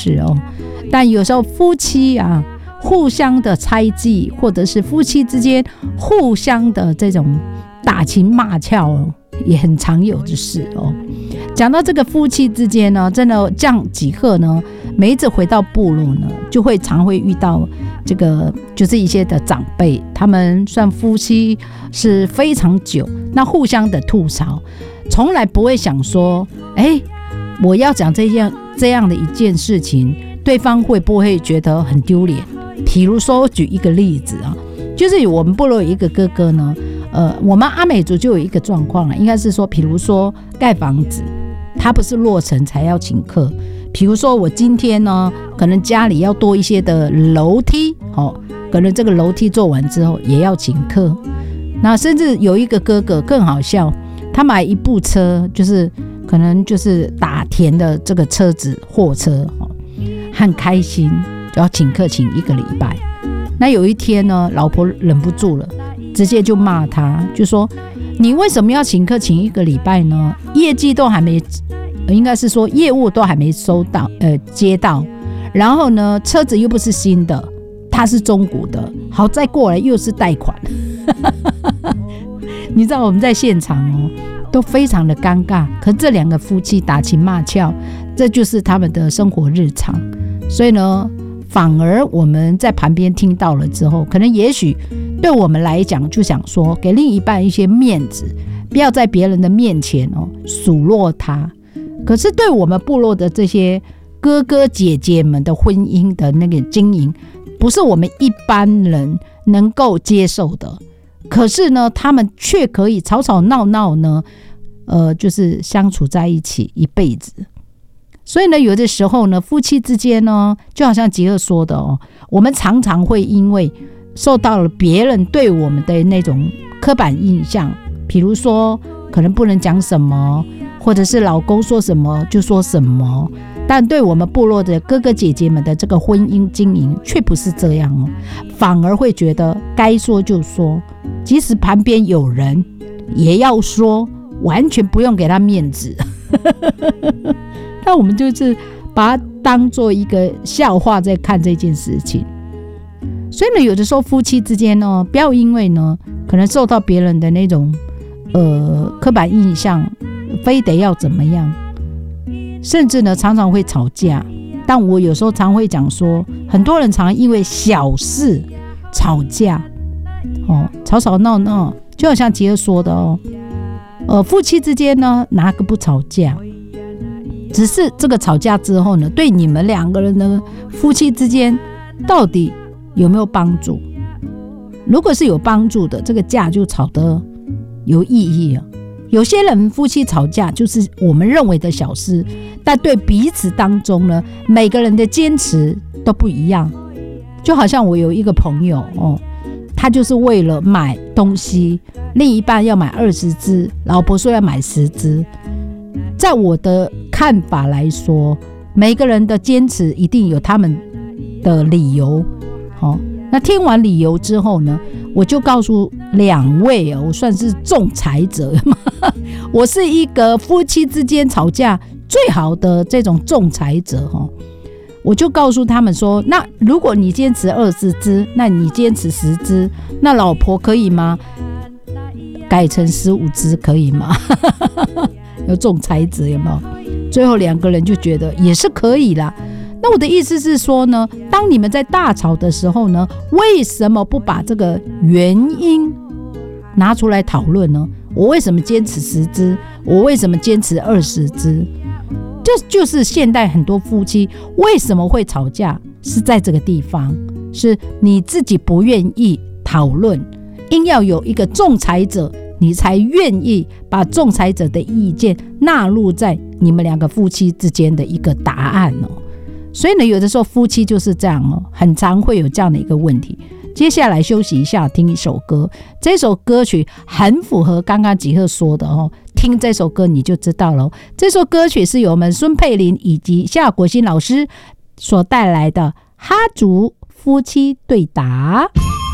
事哦。但有时候夫妻啊，互相的猜忌，或者是夫妻之间互相的这种打情骂俏哦，也很常有的事哦。讲到这个夫妻之间呢，真的这样几何呢，每一次回到部落呢，就会常会遇到这个，就是一些的长辈，他们算夫妻是非常久，那互相的吐槽，从来不会想说，我要讲这样的一件事情，对方会不会觉得很丢脸？比如说，我举一个例子啊，就是我们部落有一个哥哥呢，我们阿美族就有一个状况，应该是说，比如说盖房子，他不是落成才要请客。比如说我今天呢，可能家里要多一些的楼梯，可能这个楼梯做完之后也要请客。那甚至有一个哥哥更好笑，他买一部车，就是可能就是打田的这个车子货车，很开心就要请客请1个礼拜。那有一天呢，老婆忍不住了，直接就骂他，就说你为什么要请客请1个礼拜呢？业绩都还没，应该是说业务都还没接到，然后呢车子又不是新的，它是中古的，好再过来又是贷款你知道我们在现场哦，都非常的尴尬，可这2个夫妻打情骂俏，这就是他们的生活日常。所以呢，反而我们在旁边听到了之后，可能也许对我们来讲就想说，给另一半一些面子，不要在别人的面前数落他。可是对我们部落的这些哥哥姐姐们的婚姻的那个经营，不是我们一般人能够接受的。可是呢，他们却可以吵吵闹闹呢，就是相处在一起一辈子。所以呢，有的时候呢，夫妻之间呢，就好像吉尔说的我们常常会因为受到了别人对我们的那种刻板印象，比如说可能不能讲什么，或者是老公说什么就说什么，但对我们部落的哥哥姐姐们的这个婚姻经营却不是这样反而会觉得该说就说，即使旁边有人也要说，完全不用给他面子那我们就是把它当做一个笑话在看这件事情。所以呢，有的时候夫妻之间呢，不要因为呢可能受到别人的那种刻板印象，非得要怎么样，甚至呢常常会吵架。但我有时候常会讲说，很多人常因为小事吵架吵吵闹闹，就好像吉尔说的夫妻之间呢哪个不吵架，只是这个吵架之后呢，对你们2个人的夫妻之间到底有没有帮助？如果是有帮助的，这个架就吵得有意义有些人夫妻吵架就是我们认为的小事，但对彼此当中呢，每个人的坚持都不一样。就好像我有一个朋友他就是为了买东西，另一半要买20只，老婆说要买10只。在我的看法来说，每个人的坚持一定有他们的理由那听完理由之后呢，我就告诉2位我算是仲裁者我是一个夫妻之间吵架最好的这种仲裁者我就告诉他们说，那如果你坚持20只，那你坚持10只，那老婆可以吗？改成15只可以吗有仲裁者有没有？最后2个人就觉得也是可以啦。那我的意思是说呢，当你们在大吵的时候呢，为什么不把这个原因拿出来讨论呢？我为什么坚持10只？我为什么坚持20只？就是现代很多夫妻为什么会吵架，是在这个地方，是你自己不愿意讨论，硬要有一个仲裁者，你才愿意把仲裁者的意见纳入在你们2个夫妻之间的一个答案所以呢，有的时候夫妻就是这样很常会有这样的一个问题。接下来休息一下，听一首歌。这首歌曲很符合刚刚吉赫说的听这首歌你就知道了。这首歌曲是由我们孙佩玲以及夏国新老师所带来的哈族夫妻对答。